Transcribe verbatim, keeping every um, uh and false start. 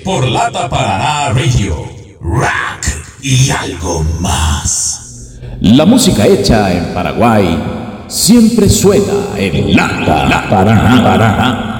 Por Lata Paraná Radio, rock y algo más. La música hecha en Paraguay siempre suena en Lata Paraná.